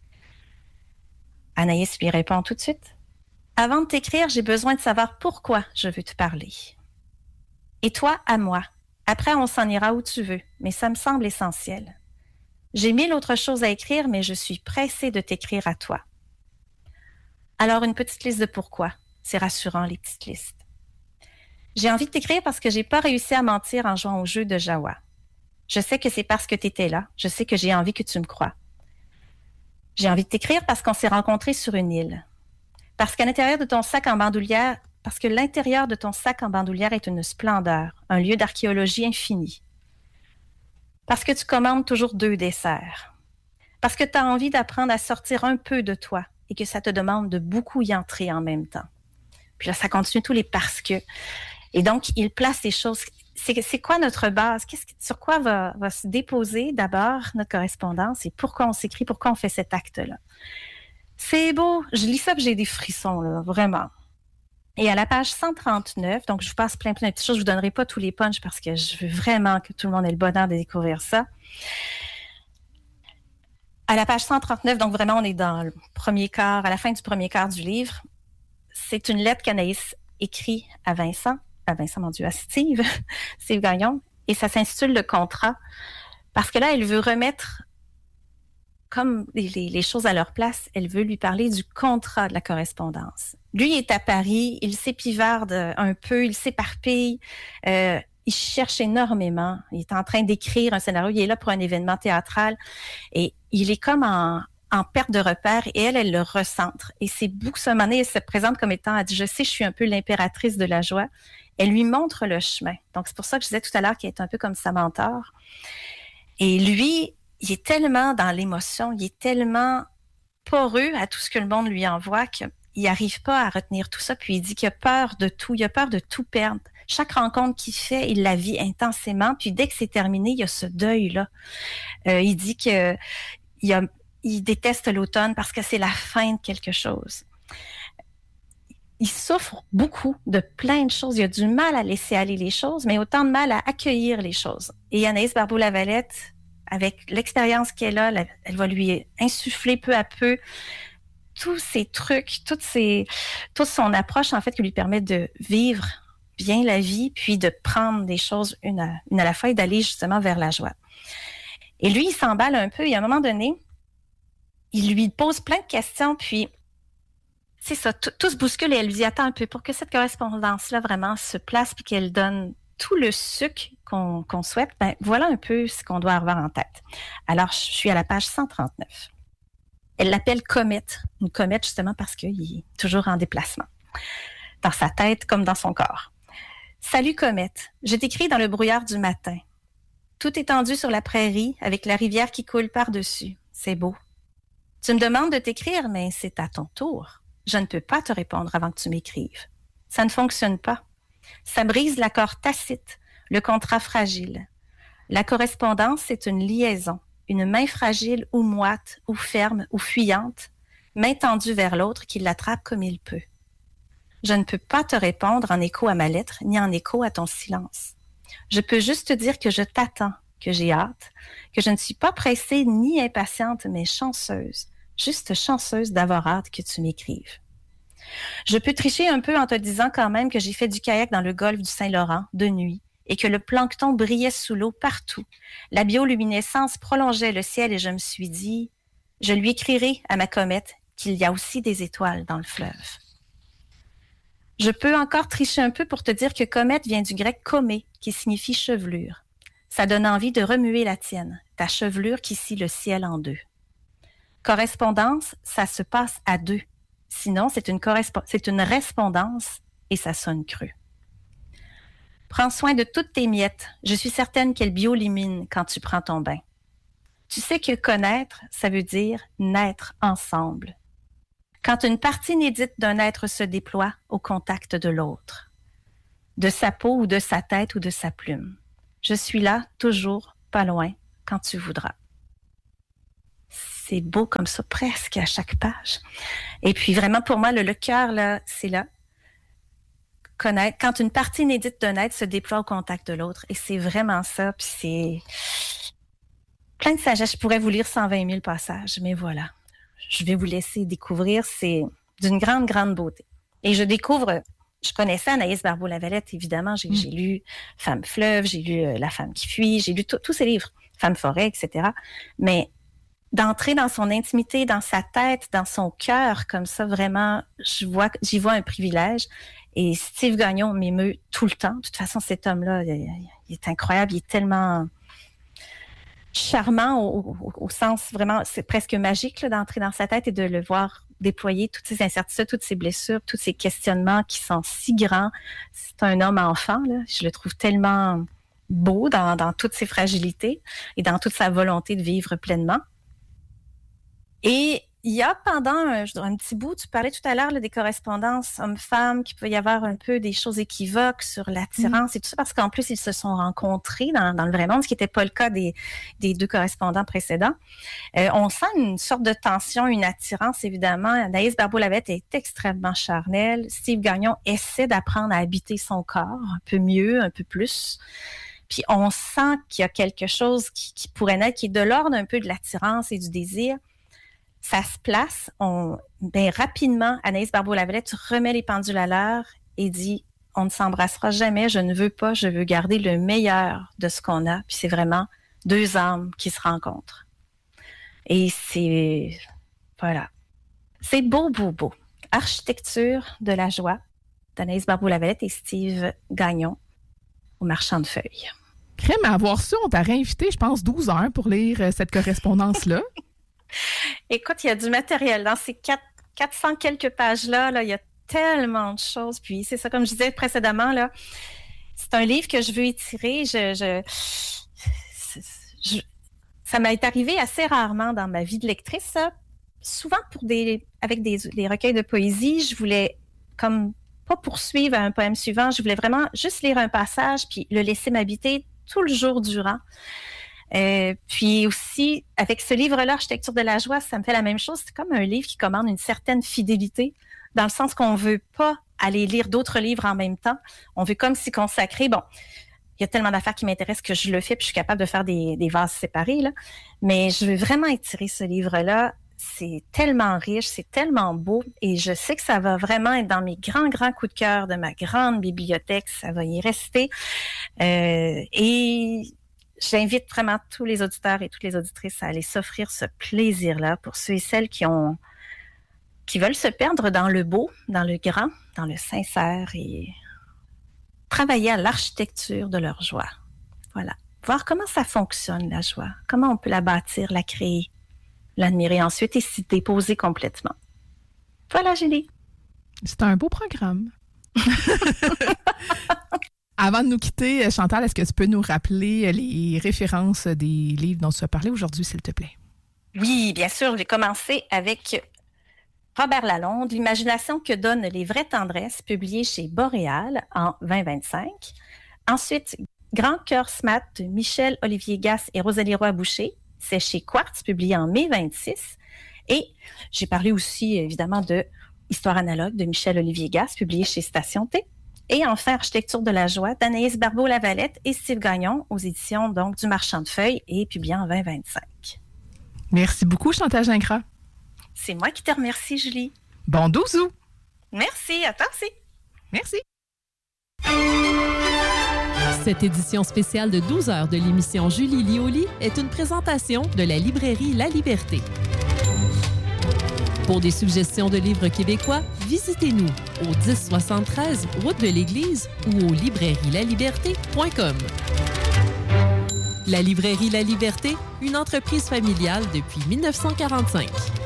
Anaïs lui répond tout de suite. Avant de t'écrire, j'ai besoin de savoir pourquoi je veux te parler. Et toi, à moi. Après, on s'en ira où tu veux, mais ça me semble essentiel. J'ai 1000 autres choses à écrire, mais je suis pressée de t'écrire à toi. Alors, une petite liste de pourquoi. C'est rassurant, les petites listes. J'ai envie de t'écrire parce que j'ai pas réussi à mentir en jouant au jeu de Jawa. Je sais que c'est parce que tu étais là. Je sais que j'ai envie que tu me crois. J'ai envie de t'écrire parce qu'on s'est rencontrés sur une île. Parce qu'à l'intérieur de ton sac en bandoulière, parce que l'intérieur de ton sac en bandoulière est une splendeur, un lieu d'archéologie infini. Parce que tu commandes toujours 2 desserts. Parce que tu as envie d'apprendre à sortir un peu de toi et que ça te demande de beaucoup y entrer en même temps. Puis là, ça continue tous les parce que. Et donc, il place des choses. C'est quoi notre base? Sur quoi va se déposer d'abord notre correspondance et pourquoi on s'écrit, pourquoi on fait cet acte-là? C'est beau. Je lis ça et j'ai des frissons, là, vraiment. Et à la page 139, donc je vous passe plein de petites choses. Je vous donnerai pas tous les punchs parce que je veux vraiment que tout le monde ait le bonheur de découvrir ça. À la page 139, donc vraiment on est dans le premier quart, à la fin du premier quart du livre. C'est une lettre qu'Anaïs écrit à Steve Gagnon, et ça s'intitule Le contrat, parce que là, elle veut remettre comme les choses à leur place, elle veut lui parler du contrat de la correspondance. Lui, il est à Paris, il s'épivarde un peu, il s'éparpille, il cherche énormément, il est en train d'écrire un scénario, il est là pour un événement théâtral, et il est comme en perte de repère, et elle le recentre. Et c'est beaucoup ce moment, elle se présente comme étant, elle dit, je sais, je suis un peu l'impératrice de la joie. Elle lui montre le chemin. Donc, c'est pour ça que je disais tout à l'heure qu'elle est un peu comme sa mentor. Et lui, il est tellement dans l'émotion, il est tellement poreux à tout ce que le monde lui envoie qu'il n'arrive pas à retenir tout ça. Puis il dit qu'il a peur de tout, il a peur de tout perdre. Chaque rencontre qu'il fait, il la vit intensément. Puis dès que c'est terminé, il y a ce deuil-là. Il dit que il déteste l'automne parce que c'est la fin de quelque chose. Il souffre beaucoup de plein de choses. Il a du mal à laisser aller les choses, mais autant de mal à accueillir les choses. Et Anaïs Barbeau-Lavalette, avec l'expérience qu'elle a, elle va lui insuffler peu à peu tous ces trucs, toute son approche, en fait, qui lui permet de vivre bien la vie, puis de prendre des choses une à la fois et d'aller justement vers la joie. Et lui, il s'emballe un peu et à un moment donné, il lui pose plein de questions, puis c'est ça, tout se bouscule et elle lui dit, attends un peu, pour que cette correspondance-là vraiment se place puis qu'elle donne tout le sucre qu'on souhaite, ben voilà un peu ce qu'on doit avoir en tête. Alors, je suis à la page 139. Elle l'appelle Comète, une comète justement parce qu'il est toujours en déplacement, dans sa tête comme dans son corps. Salut Comète, je t'écris dans le brouillard du matin. Tout étendu sur la prairie avec la rivière qui coule par-dessus. C'est beau. Tu me demandes de t'écrire, mais c'est à ton tour. Je ne peux pas te répondre avant que tu m'écrives. Ça ne fonctionne pas. Ça brise l'accord tacite, le contrat fragile. La correspondance, c'est une liaison, une main fragile ou moite, ou ferme, ou fuyante, main tendue vers l'autre qui l'attrape comme il peut. Je ne peux pas te répondre en écho à ma lettre, ni en écho à ton silence. Je peux juste te dire que je t'attends, que j'ai hâte, que je ne suis pas pressée ni impatiente, mais chanceuse. Juste chanceuse d'avoir hâte que tu m'écrives. Je peux tricher un peu en te disant quand même que j'ai fait du kayak dans le golfe du Saint-Laurent de nuit et que le plancton brillait sous l'eau partout. La bioluminescence prolongeait le ciel et je me suis dit, je lui écrirai à ma comète qu'il y a aussi des étoiles dans le fleuve. Je peux encore tricher un peu pour te dire que comète vient du grec komé qui signifie chevelure. Ça donne envie de remuer la tienne, ta chevelure qui scie le ciel en deux. Correspondance, ça se passe à deux. Sinon, c'est une respondance et ça sonne cru. Prends soin de toutes tes miettes. Je suis certaine qu'elles bioluminent quand tu prends ton bain. Tu sais que connaître, ça veut dire naître ensemble. Quand une partie inédite d'un être se déploie au contact de l'autre, de sa peau ou de sa tête ou de sa plume. Je suis là, toujours, pas loin, quand tu voudras. C'est beau comme ça, presque à chaque page. Et puis vraiment, pour moi, le cœur, là, c'est là. Connaître, quand une partie inédite d'un être se déploie au contact de l'autre. Et c'est vraiment ça. Puis c'est plein de sagesse. Je pourrais vous lire 120 000 passages, mais voilà. Je vais vous laisser découvrir. C'est d'une grande, grande beauté. Et je connaissais Anaïs Barbeau-Lavalette, évidemment. J'ai lu Femme fleuve, j'ai lu La femme qui fuit, j'ai lu tous ses livres, Femme forêt, etc. Mais d'entrer dans son intimité, dans sa tête, dans son cœur, comme ça, vraiment, j'y vois un privilège. Et Steve Gagnon m'émeut tout le temps. De toute façon, cet homme-là, il est incroyable. Il est tellement charmant au sens vraiment, c'est presque magique là, d'entrer dans sa tête et de le voir déployer toutes ces incertitudes, toutes ces blessures, tous ces questionnements qui sont si grands. C'est un homme enfant, là. Je le trouve tellement beau dans toutes ses fragilités et dans toute sa volonté de vivre pleinement. Et il y a pendant un petit bout, tu parlais tout à l'heure là, des correspondances hommes-femmes, qu'il peut y avoir un peu des choses équivoques sur l'attirance et tout ça, parce qu'en plus, ils se sont rencontrés dans le vrai monde, ce qui n'était pas le cas des deux correspondants précédents. On sent une sorte de tension, une attirance, évidemment. Anaïs Barbeau-Lavalette est extrêmement charnelle. Steve Gagnon essaie d'apprendre à habiter son corps un peu mieux, un peu plus. Puis on sent qu'il y a quelque chose qui pourrait naître, qui est de l'ordre un peu de l'attirance et du désir. Ça se place, rapidement, Anaïs Barbeau-Lavalette remet les pendules à l'heure et dit « On ne s'embrassera jamais, je ne veux pas, je veux garder le meilleur de ce qu'on a. » Puis c'est vraiment deux âmes qui se rencontrent. Et c'est... Voilà. C'est beau, beau, beau. Architecture de la joie d'Anaïs Barbeau-Lavalette et Steve Gagnon au Marchand de feuilles. Crème, à avoir su, on t'a réinvité, je pense, 12 heures pour lire cette correspondance-là. Écoute, il y a du matériel dans ces 400 quelques pages-là. Là, il y a tellement de choses. Puis c'est ça, comme je disais précédemment, là, c'est un livre que je veux étirer. Ça m'est arrivé assez rarement dans ma vie de lectrice. Ça. Souvent avec des recueils de poésie, je voulais comme pas poursuivre à un poème suivant. Je voulais vraiment juste lire un passage puis le laisser m'habiter tout le jour durant. Puis aussi, avec ce livre-là, Architecture de la joie, ça me fait la même chose. C'est comme un livre qui commande une certaine fidélité, dans le sens qu'on veut pas aller lire d'autres livres en même temps. On veut comme s'y consacrer. Bon, il y a tellement d'affaires qui m'intéressent que je le fais, puis je suis capable de faire des vases séparés, là. Mais je veux vraiment étirer ce livre-là. C'est tellement riche, c'est tellement beau, et je sais que ça va vraiment être dans mes grands coups de cœur de ma grande bibliothèque. Ça va y rester. Et j'invite vraiment tous les auditeurs et toutes les auditrices à aller s'offrir ce plaisir-là pour ceux et celles qui veulent se perdre dans le beau, dans le grand, dans le sincère et travailler à l'architecture de leur joie. Voilà. Voir comment ça fonctionne, la joie. Comment on peut la bâtir, la créer, l'admirer ensuite et s'y déposer complètement. Voilà, Julie. C'est un beau programme. Avant de nous quitter, Chantal, est-ce que tu peux nous rappeler les références des livres dont tu as parlé aujourd'hui, s'il te plaît? Oui, bien sûr. J'ai commencé avec Robert Lalonde, L'imagination que donnent les vraies tendresses, publié chez Boréal en 2025. Ensuite, Grand cœur Smat de Michel Olivier Gasse et Rosalie Roy-Boucher, c'est chez Quartz, publié en mai 26. Et j'ai parlé aussi, évidemment, de Histoire analogue de Michel Olivier Gasse, publié chez Station T. Et enfin, Architecture de la joie d'Anaïs Barbeau-Lavalette et Steve Gagnon, aux éditions donc du Marchand de Feuilles et publié en 2025. Merci beaucoup, Chantal Gingras. C'est moi qui te remercie, Julie. Bon douzou. Merci, à toi aussi. Merci. Cette édition spéciale de 12 heures de l'émission Julie Lioli est une présentation de la librairie La Liberté. Pour des suggestions de livres québécois, visitez-nous au 1073 route de l'Église ou au librairielaliberté.com. La librairie La Liberté, une entreprise familiale depuis 1945.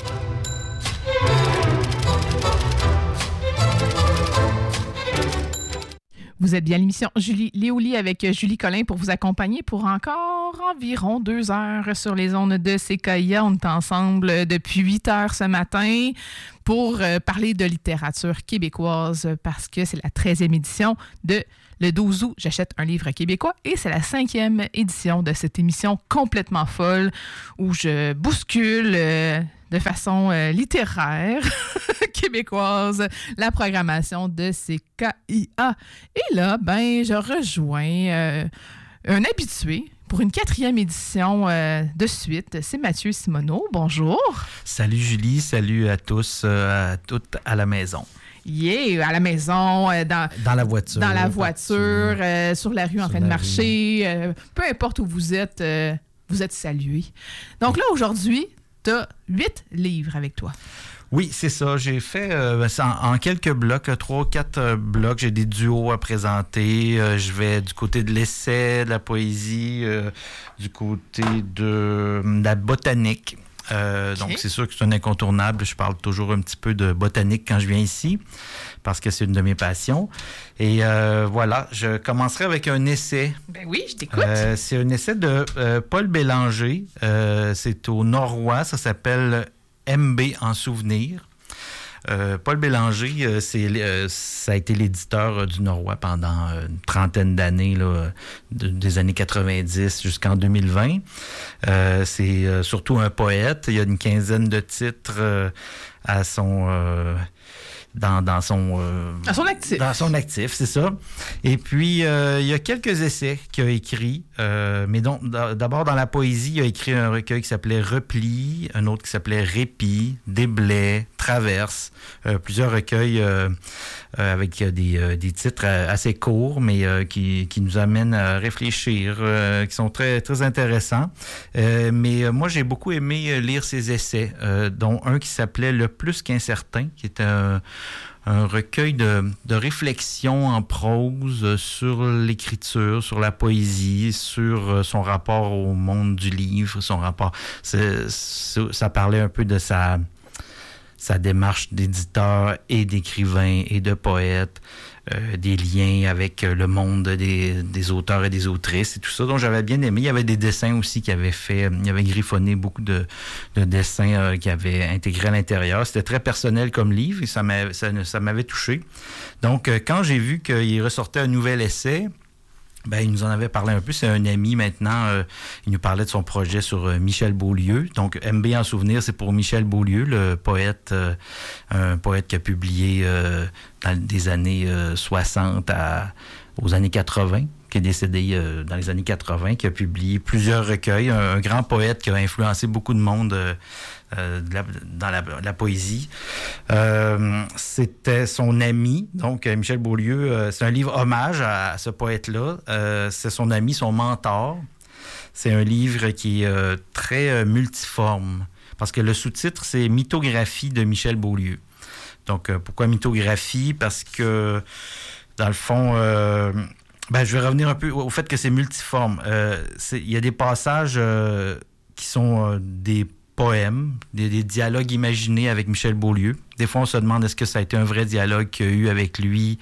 Vous êtes bien à l'émission Julie Lioli avec Julie Collin pour vous accompagner pour encore environ 2 heures sur les ondes de CKIA. On est ensemble depuis 8 heures ce matin pour parler de littérature québécoise parce que c'est la 13e édition de Le 12 août, j'achète un livre québécois et c'est la 5e édition de cette émission complètement folle où je bouscule de façon littéraire québécoise la programmation de CKIA. Et là, je rejoins un habitué pour une 4e édition de suite. C'est Mathieu Simoneau. Bonjour. Salut Julie, salut à tous, à toutes à la maison. À la maison, dans la voiture. Dans la voiture, sur la rue en train de marcher. Peu importe où vous êtes salué. Donc là, aujourd'hui, tu as 8 livres avec toi. Oui, c'est ça. J'ai fait en quelques blocs, 3 ou 4 blocs. J'ai des duos à présenter. Je vais du côté de l'essai, de la poésie, du côté de la botanique. Okay. Donc, c'est sûr que c'est un incontournable. Je parle toujours un petit peu de botanique quand je viens ici, parce que c'est une de mes passions. Et voilà, je commencerai avec un essai. Ben oui, je t'écoute. C'est un essai de Paul Bélanger. C'est au Norrois. Ça s'appelle MB en souvenir. Paul Bélanger, ça a été l'éditeur du Norrois pendant une trentaine d'années, là, des années 90 jusqu'en 2020. C'est surtout un poète. Il y a une quinzaine de titres à son... Dans son actif. Dans son actif, c'est ça. Et puis, il y a quelques essais qu'il a écrits. Mais donc, d'abord, dans la poésie, il a écrit un recueil qui s'appelait Repli, un autre qui s'appelait Répit, Déblais, Traverse. Plusieurs recueils avec des titres assez courts, mais qui nous amènent à réfléchir, qui sont très, très intéressants. Mais moi, j'ai beaucoup aimé lire ses essais, dont un qui s'appelait Le plus qu'incertain, qui était un recueil de réflexions en prose sur l'écriture, sur la poésie, sur son rapport au monde du livre, son rapport... Ça parlait un peu de sa démarche d'éditeur et d'écrivain et de poète. des liens avec le monde des auteurs et des autrices et tout ça. Donc, j'avais bien aimé. Il y avait des dessins aussi qu'il avait fait. Il avait griffonné beaucoup de dessins qu'il avait intégrés à l'intérieur. C'était très personnel comme livre et ça m'avait touché. Donc, quand j'ai vu qu'il ressortait un nouvel essai, il nous en avait parlé un peu. C'est un ami maintenant. Il nous parlait de son projet sur Michel Beaulieu. Donc, MB en souvenir, c'est pour Michel Beaulieu, le poète, un poète qui a publié dans des années 60 aux années 80, qui est décédé dans les années 80, qui a publié plusieurs recueils. Un grand poète qui a influencé beaucoup de monde dans la poésie. C'était son ami, donc Michel Beaulieu. C'est un livre hommage à ce poète-là. C'est son ami, son mentor. C'est un livre qui est très multiforme, parce que le sous-titre, c'est « Mythographie de Michel Beaulieu ». Donc, pourquoi mythographie? Parce que, dans le fond... je vais revenir un peu au fait que c'est multiforme. Il y a des passages qui sont des poèmes, des dialogues imaginés avec Michel Beaulieu. Des fois, on se demande est-ce que ça a été un vrai dialogue qu'il y a eu avec lui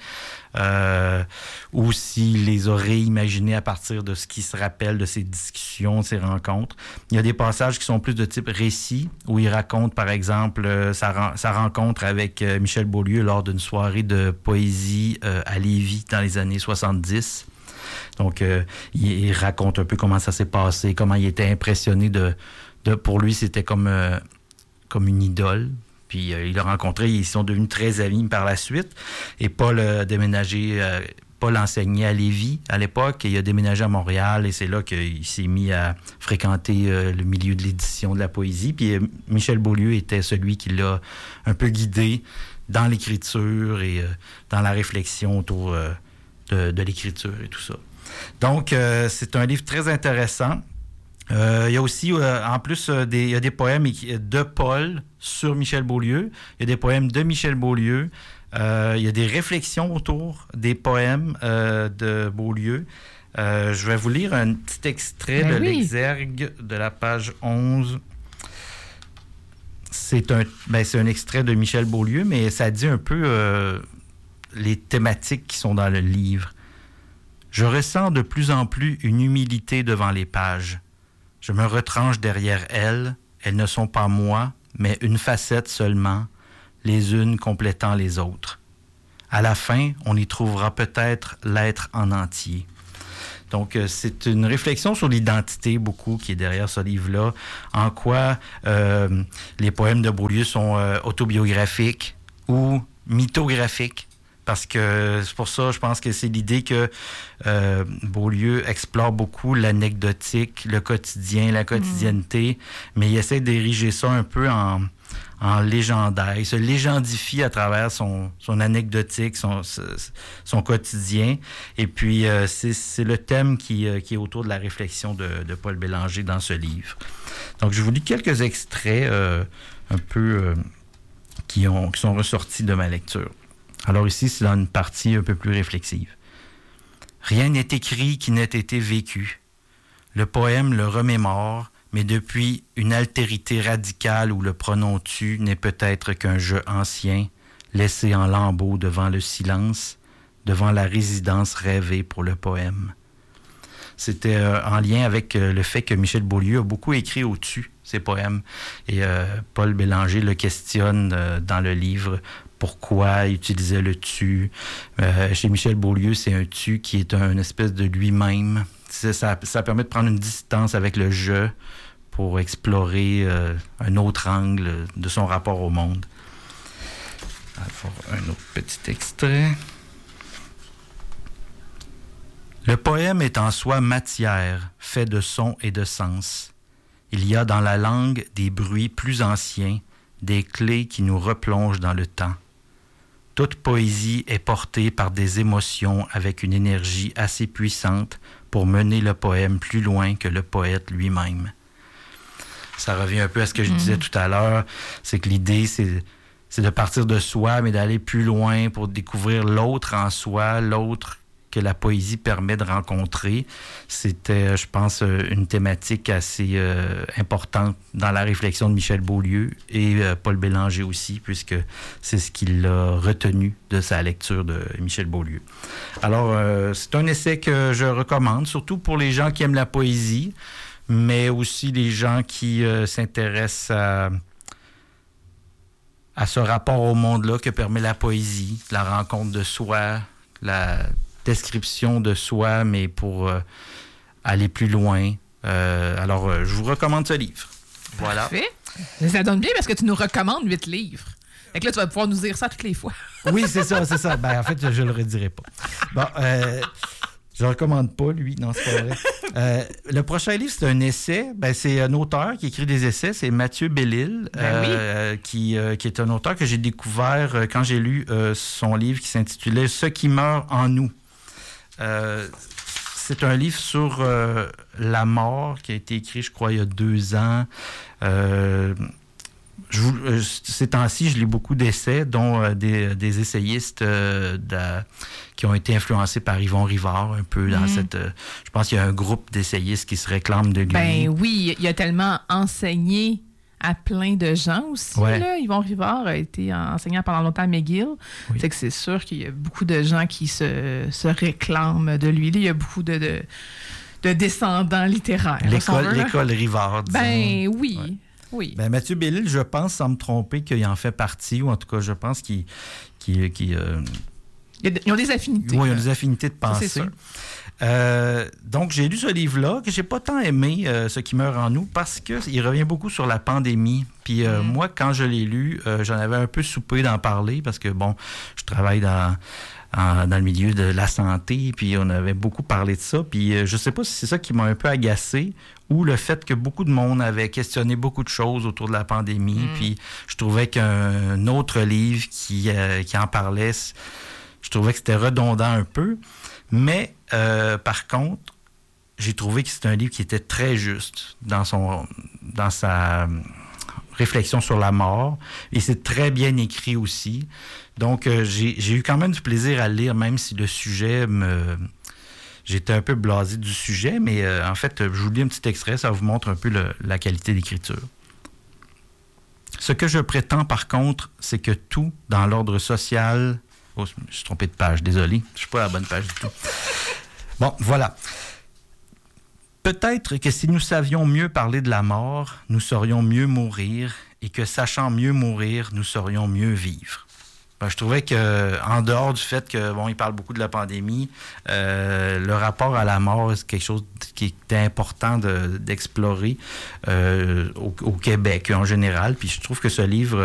ou s'il les aurait imaginés à partir de ce qu'il se rappelle de ses discussions, de ses rencontres. Il y a des passages qui sont plus de type récit, où il raconte, par exemple, sa rencontre avec Michel Beaulieu lors d'une soirée de poésie à Lévis dans les années 70. Donc, il raconte un peu comment ça s'est passé, comment il était impressionné pour lui, c'était comme une idole. Puis il l'a rencontré, ils sont devenus très amis par la suite. Et Paul a déménagé, Paul enseignait à Lévis à l'époque, et il a déménagé à Montréal, et c'est là qu'il s'est mis à fréquenter le milieu de l'édition de la poésie. Puis Michel Beaulieu était celui qui l'a un peu guidé dans l'écriture et dans la réflexion autour de l'écriture et tout ça. Donc, c'est un livre très intéressant. Il y a aussi, en plus, il y a des poèmes de Paul sur Michel Beaulieu. Il y a des poèmes de Michel Beaulieu. Il y a des réflexions autour des poèmes de Beaulieu. Je vais vous lire un petit extrait de l'exergue de la page 11. C'est un extrait de Michel Beaulieu, mais ça dit un peu les thématiques qui sont dans le livre. « Je ressens de plus en plus une humilité devant les pages. Je me retranche derrière elles. Elles ne sont pas moi, mais une facette seulement, les unes complétant les autres. À la fin, on y trouvera peut-être l'être en entier. » Donc, c'est une réflexion sur l'identité, beaucoup, qui est derrière ce livre-là. En quoi les poèmes de Beaulieu sont autobiographiques ou mythographiques. Parce que c'est pour ça, je pense que c'est l'idée que Beaulieu explore beaucoup l'anecdotique, le quotidien, la quotidienneté, mais il essaie d'ériger ça un peu en légendaire. Il se légendifie à travers son anecdotique, son quotidien. Et puis, c'est le thème qui est autour de la réflexion de Paul Bélanger dans ce livre. Donc, je vous lis quelques extraits un peu qui sont ressortis de ma lecture. Alors ici, c'est dans une partie un peu plus réflexive. Rien n'est écrit qui n'ait été vécu. Le poème le remémore, mais depuis une altérité radicale où le pronom « tu » n'est peut-être qu'un jeu ancien, laissé en lambeaux devant le silence, devant la résidence rêvée pour le poème. C'était en lien avec le fait que Michel Beaulieu a beaucoup écrit au « tu », ses poèmes. Et Paul Bélanger le questionne dans le livre. Pourquoi il utilisait le « tu ». Chez Michel Beaulieu, c'est un « tu » qui est une espèce de lui-même. Ça permet de prendre une distance avec le « je » pour explorer un autre angle de son rapport au monde. Alors, un autre petit extrait. Le poème est en soi matière, fait de sons et de sens. Il y a dans la langue des bruits plus anciens, des clés qui nous replongent dans le temps. Toute poésie est portée par des émotions avec une énergie assez puissante pour mener le poème plus loin que le poète lui-même. Ça revient un peu à ce que je disais tout à l'heure, c'est que l'idée, c'est de partir de soi, mais d'aller plus loin pour découvrir l'autre en soi, l'autre que la poésie permet de rencontrer. C'était, je pense, une thématique assez importante dans la réflexion de Michel Beaulieu et Paul Bélanger aussi, puisque c'est ce qu'il a retenu de sa lecture de Michel Beaulieu. Alors, c'est un essai que je recommande, surtout pour les gens qui aiment la poésie, mais aussi les gens qui s'intéressent à ce rapport au monde-là que permet la poésie, la rencontre de soi, la description de soi, mais pour aller plus loin. Alors, je vous recommande ce livre. Voilà. Parfait. Ça donne bien parce que tu nous recommandes 8 livres. Fait que là, tu vas pouvoir nous dire ça toutes les fois. Oui, c'est ça. Ben, en fait, je le redirai pas. Bon, je le recommande pas, lui. Non, c'est pas vrai. Le prochain livre, c'est un essai. Ben, c'est un auteur qui écrit des essais. C'est Mathieu Bellil, qui est un auteur que j'ai découvert quand j'ai lu son livre qui s'intitulait « Ce qui meurt en nous ». C'est un livre sur la mort qui a été écrit, je crois, il y a 2 ans. Ces temps-ci, je lis beaucoup d'essais, dont des essayistes qui ont été influencés par Yvon Rivard, un peu dans cette... je pense qu'il y a un groupe d'essayistes qui se réclament de lui. Ben oui, il a tellement enseigné à plein de gens aussi. Ouais. Là. Yvon Rivard a été enseignant pendant longtemps à McGill. Oui. C'est que c'est sûr qu'il y a beaucoup de gens qui se réclament de lui. Là, il y a beaucoup de descendants littéraires. L'école Rivard, disons. Ben oui. Ouais. Oui. Ben, Mathieu Bellil, je pense, sans me tromper, qu'il en fait partie, ou en tout cas, je pense qu'ils ont des affinités. Oui, ils ont des affinités de pensée. Ça, c'est sûr. Donc, j'ai lu ce livre-là, que j'ai pas tant aimé, Ce qui meurt en nous, parce qu'il revient beaucoup sur la pandémie. Puis moi, quand je l'ai lu, j'en avais un peu soupé d'en parler, parce que, bon, je travaille dans le milieu de la santé, puis on avait beaucoup parlé de ça. Puis je sais pas si c'est ça qui m'a un peu agacé, ou le fait que beaucoup de monde avait questionné beaucoup de choses autour de la pandémie. Puis je trouvais qu'un autre livre qui en parlait, je trouvais que c'était redondant un peu. Mais par contre, j'ai trouvé que c'était un livre qui était très juste dans sa réflexion sur la mort. Et c'est très bien écrit aussi. Donc, j'ai eu quand même du plaisir à le lire, même si le sujet J'étais un peu blasé du sujet, mais en fait, je vous lis un petit extrait, ça vous montre un peu la qualité d'écriture. Ce que je prétends, par contre, c'est que tout dans l'ordre social... Oh, je me suis trompé de page, désolé. Je ne suis pas à la bonne page du tout. Bon, voilà. Peut-être que si nous savions mieux parler de la mort, nous saurions mieux mourir, et que sachant mieux mourir, nous saurions mieux vivre. Ben, je trouvais qu'en dehors du fait que bon, il parle beaucoup de la pandémie, le rapport à la mort, c'est quelque chose qui était important d'explorer au Québec en général. Puis je trouve que ce livre